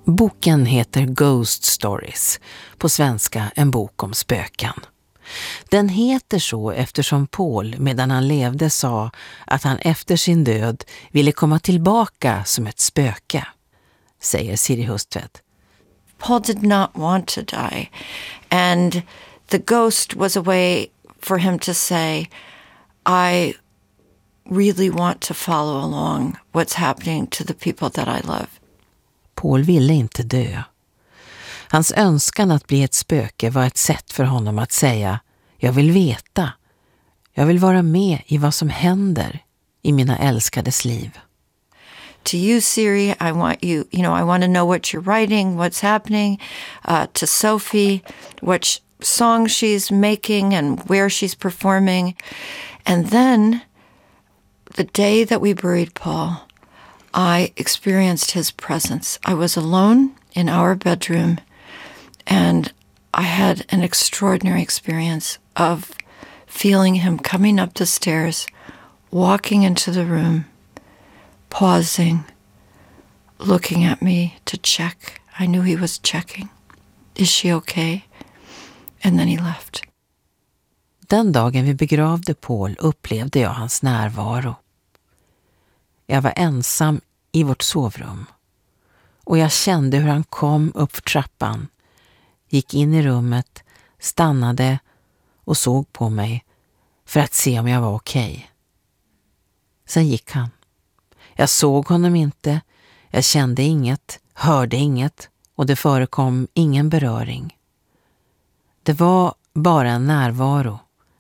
Boken heter Ghost Stories, på svenska en bok om spöken. Den heter så eftersom Paul medan han levde sa att han efter sin död ville komma tillbaka som ett spöke, säger Siri Hustvedt. Paul did not want to die, and the ghost was a way for him to say, I really want to follow along what's happening to the people that I love. Paul ville inte dö. Hans önskan att bli ett spöke var ett sätt för honom att säga, jag vill veta. Jag vill vara med i vad som händer i mina älskades liv. To you, Siri, I want you, I want to know what you're writing, what's happening. To Sophie, what song she's making and where she's performing. And then, the day that we buried Paul, I experienced his presence. I was alone in our bedroom, and I had an extraordinary experience of feeling him coming up the stairs, walking into the room, pausing, looking at me to check. I knew he was checking. Is she okay? And then he left. Den dagen vi begravde Paul upplevde jag hans närvaro. Jag var ensam i vårt sovrum och jag kände hur han kom upp för trappan, gick in i rummet, stannade och såg på mig för att se om jag var okej. Sen gick han. Jag såg honom inte, jag kände inget, hörde inget och det förekom ingen beröring. Det var bara en närvaro.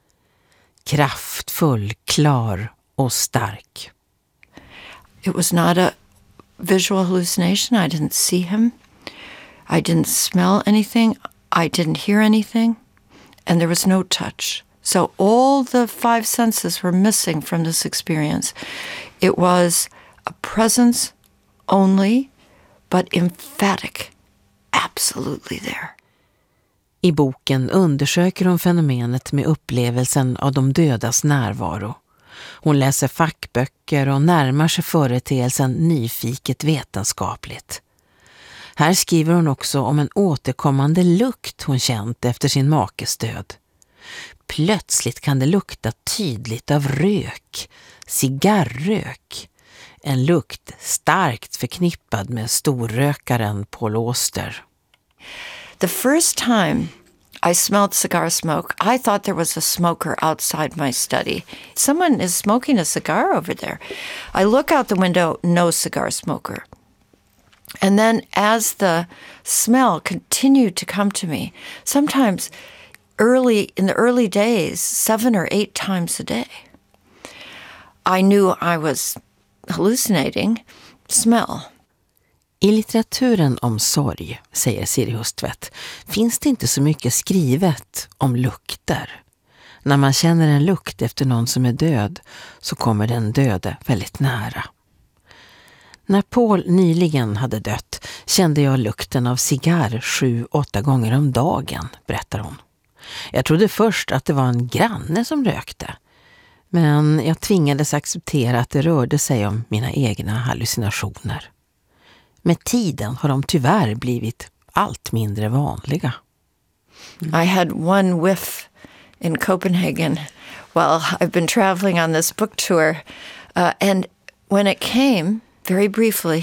Kraftfull, klar och stark. It was not a visual hallucination. I didn't see him. I didn't smell anything. I didn't hear anything. And there was no touch. So all the five senses were missing from this experience. It was a presence only, but emphatic. Absolutely there. I boken undersöker hon fenomenet med upplevelsen av de dödas närvaro. Hon läser fackböcker och närmar sig företeelsen nyfiket vetenskapligt. Här skriver hon också om en återkommande lukt hon känt efter sin makes död. Plötsligt kan det lukta tydligt av rök, cigarrök. En lukt starkt förknippad med storrökaren Paul Auster. The first time I smelled cigar smoke, I thought there was a smoker outside my study. Someone is smoking a cigar over there. I look out the window, no cigar smoker. And then as the smell continued to come to me, sometimes in the early days, 7 or 8 times a day, I knew I was hallucinating smell. I litteraturen om sorg, säger Siri Hustvedt, finns det inte så mycket skrivet om lukter. När man känner en lukt efter någon som är död så kommer den döde väldigt nära. När Paul nyligen hade dött kände jag lukten av cigarr 7-8 gånger om dagen, berättar hon. Jag trodde först att det var en granne som rökte. Men jag tvingades acceptera att det rörde sig om mina egna hallucinationer. Med tiden har de tyvärr blivit allt mindre vanliga. I had one whiff in Copenhagen while I've been traveling on this book tour. And when it came, very briefly,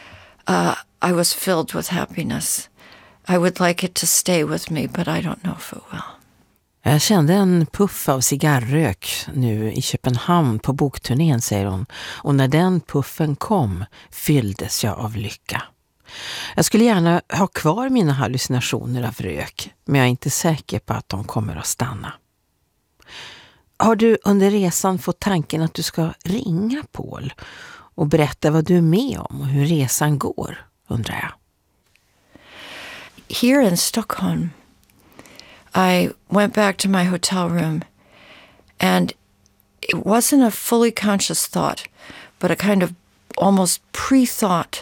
I was filled with happiness. I would like it to stay with me, but I don't know if it will. Jag kände en puff av cigarrök nu i Köpenhamn på bokturnén, säger hon. Och när den puffen kom fylldes jag av lycka. Jag skulle gärna ha kvar mina hallucinationer av rök, men jag är inte säker på att de kommer att stanna. Har du under resan fått tanken att du ska ringa Paul och berätta vad du är med om och hur resan går, undrar jag. Here in Stockholm, I went back to my hotel room, and it wasn't a fully conscious thought, but a kind of almost pre-thought.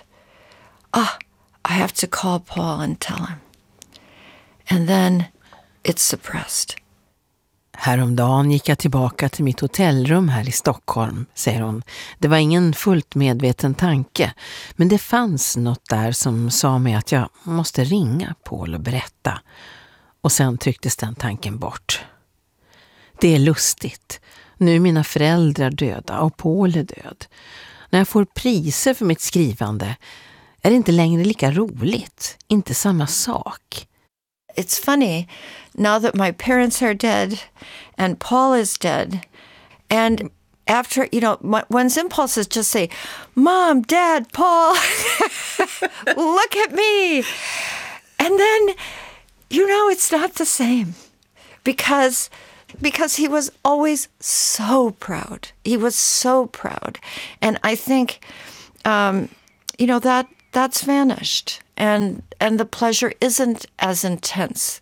I have to call Paul and tell him. And then it's suppressed. Häromdagen gick jag tillbaka till mitt hotellrum här i Stockholm, säger hon. Det var ingen fullt medveten tanke, men det fanns något där som sa mig att jag måste ringa Paul och berätta. Och sen trycktes den tanken bort. Det är lustigt. Nu är mina föräldrar döda och Paul är död. När jag får priser för mitt skrivande är det inte längre lika roligt, inte samma sak. It's funny, now that my parents are dead and Paul is dead, and after, one's impulse is just say, Mom, Dad, Paul, look at me. And then, it's not the same because he was always so proud. He was so proud. And I think, that's vanished. And the pleasure isn't as intense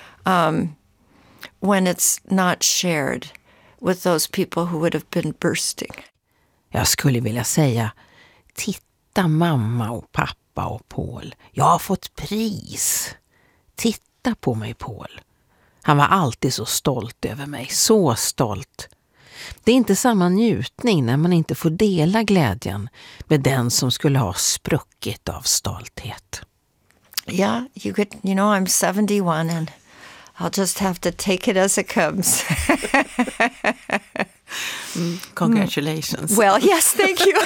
when it's not shared with those people who would have been bursting. Jag skulle vilja säga, titta mamma och pappa och Paul. Jag har fått pris. Titta på mig, Paul. Han var alltid så stolt över mig, så stolt. Det är inte samma njutning när man inte får dela glädjen med den som skulle ha spruckit av stolthet. Yeah, I'm 71 and I'll just have to take it as it comes. Congratulations. Well, yes, thank you.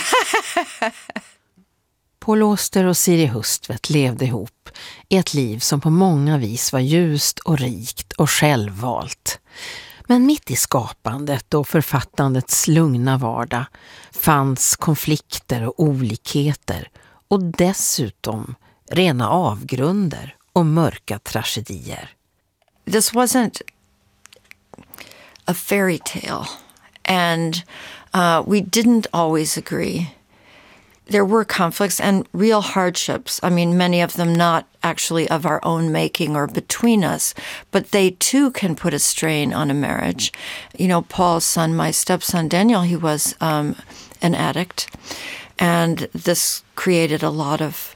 Paul Auster och Siri Hustvedt levde ihop i ett liv som på många vis var ljust och rikt och självvalt. Men mitt i skapandet och författandets lugna vardag fanns konflikter och olikheter och dessutom rena avgrunder och mörka tragedier. This wasn't a fairy tale, and we didn't always agree. There were conflicts and real hardships. I mean, many of them not actually of our own making or between us, but they too can put a strain on a marriage. Paul's son, my stepson Daniel, he was an addict, and this created a lot of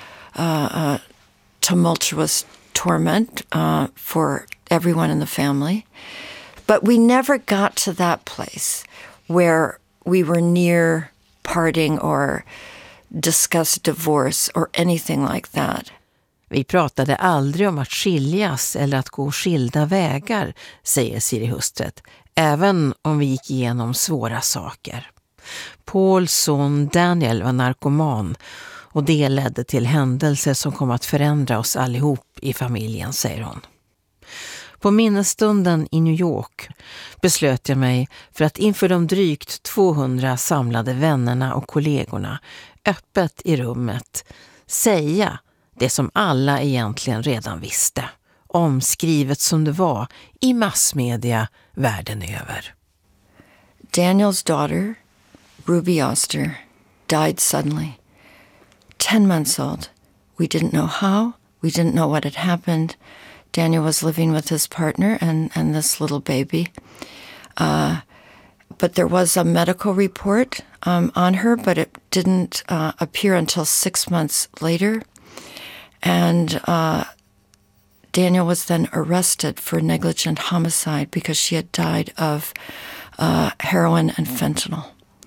tumultuous torment for everyone in the family. But we never got to that place where we were near parting or discuss divorce or anything like that. Vi pratade aldrig om att skiljas eller att gå skilda vägar, säger Siri Hustvedt, även om vi gick igenom svåra saker. Pauls son Daniel var narkoman och det ledde till händelser som kom att förändra oss allihop i familjen, säger hon. På minnesstunden i New York beslöt jag mig för att inför de drygt 200 samlade vännerna och kollegorna öppet i rummet säga det som alla egentligen redan visste, omskrivet som det var i massmedia världen över. Daniel's daughter, Ruby Auster, died suddenly. 10 months old. We didn't know how. We didn't know what had happened. Daniel was living with his partner and this little baby. But there was a medical report on her, but it didn't appear until 6 months later. And Daniel was then arrested for negligent homicide because she had died of heroin and fentanyl.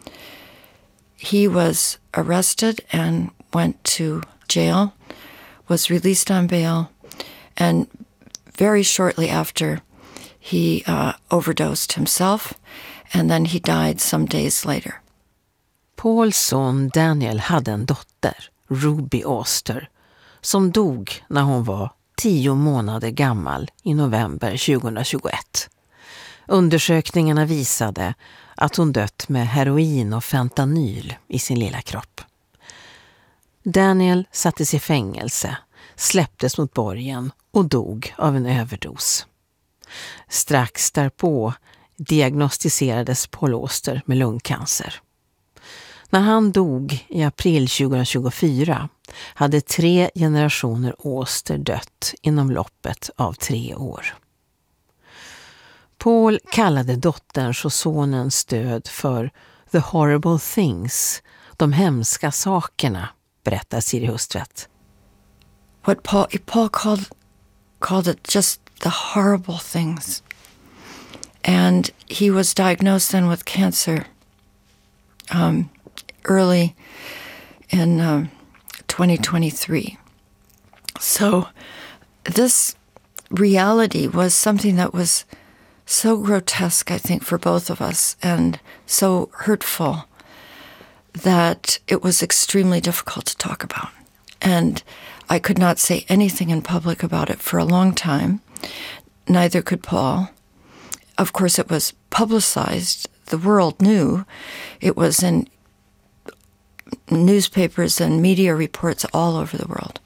He was arrested and went to jail, was released on bail, and very shortly after, he overdosed himself, and then he died some days later. Pauls son Daniel hade en dotter, Ruby Auster, som dog när hon var 10 månader gammal i november 2021. Undersökningarna visade att hon dött med heroin och fentanyl i sin lilla kropp. Daniel sattes i fängelse, släpptes mot borgen och dog av en överdos. Strax därpå diagnostiserades Paul Auster med lungcancer. När han dog i april 2024 hade 3 generationer Auster dött inom loppet av 3 år. Paul kallade dotterns och sonens död för the horrible things, de hemska sakerna, berättar Siri Hustvedt. What Paul called it just the horrible things. And he was diagnosed then with cancer early in 2023. So this reality was something that was so grotesque, I think, for both of us, and so hurtful that it was extremely difficult to talk about. And I could not say anything in public about it for a long time. Neither could Paul. Of course, it was publicized. The world knew. It was in newspapers and media reports all over the world.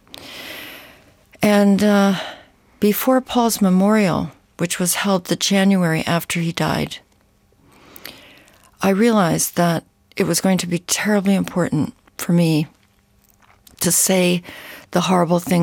And before Paul's memorial, which was held the January after he died, I realized that it was going to be terribly important for me to say the horrible things